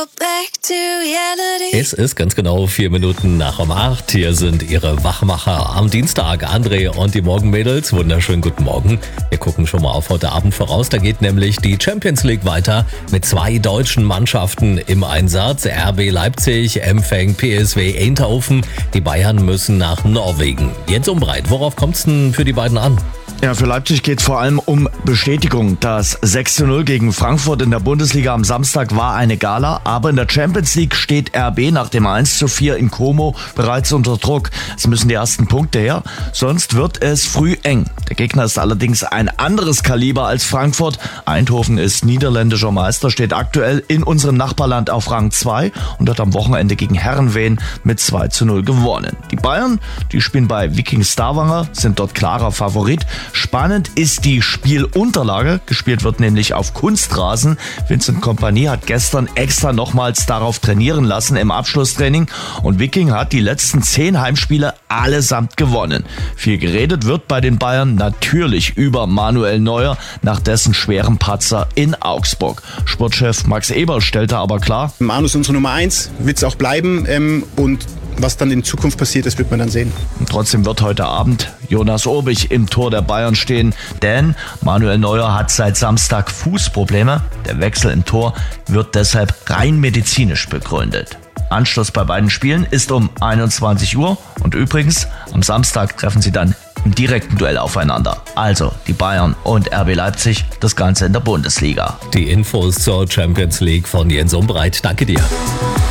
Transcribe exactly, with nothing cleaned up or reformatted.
Es ist ganz genau vier Minuten nach um acht. Hier sind Ihre Wachmacher am Dienstag. André und die Morgenmädels. Wunderschönen guten Morgen. Wir gucken schon mal auf heute Abend voraus. Da geht nämlich die Champions League weiter mit zwei deutschen Mannschaften im Einsatz. R B Leipzig empfängt P S V Eindhoven. Die Bayern müssen nach Norwegen. Jens Umbreit, worauf kommt es denn für die beiden an? Ja, für Leipzig geht es vor allem um Bestätigung. Das sechs zu null gegen Frankfurt in der Bundesliga am Samstag war eine Gala, aber in der Champions League steht R B nach dem eins zu vier in Como bereits unter Druck. Es müssen die ersten Punkte her, sonst wird es früh eng. Der Gegner ist allerdings ein anderes Kaliber als Frankfurt. Eindhoven ist niederländischer Meister, steht aktuell in unserem Nachbarland auf Rang zwei und hat am Wochenende gegen Herrenveen mit zwei zu null gewonnen. Die Bayern, die spielen bei Viking Stavanger, sind dort klarer Favorit. Spannend ist die Spielunterlage. Gespielt wird nämlich auf Kunstrasen. Vincent Kompany hat gestern extra nochmals darauf trainieren lassen im Abschlusstraining. Und Viking hat die letzten zehn Heimspiele allesamt gewonnen. Viel geredet wird bei den Bayern natürlich über Manuel Neuer nach dessen schweren Patzer in Augsburg. Sportchef Max Eberl stellte aber klar: Manu ist unsere Nummer eins, wird es auch bleiben. Ähm, und was dann in Zukunft passiert, das wird man dann sehen. Und trotzdem wird heute Abend Jonas Obich im Tor der Bayern stehen, denn Manuel Neuer hat seit Samstag Fußprobleme. Der Wechsel im Tor wird deshalb rein medizinisch begründet. Anschluss bei beiden Spielen ist um einundzwanzig Uhr und übrigens, am Samstag treffen sie dann im direkten Duell aufeinander. Also die Bayern und R B Leipzig, das Ganze in der Bundesliga. Die Infos zur Champions League von Jens Umbreit. Danke dir.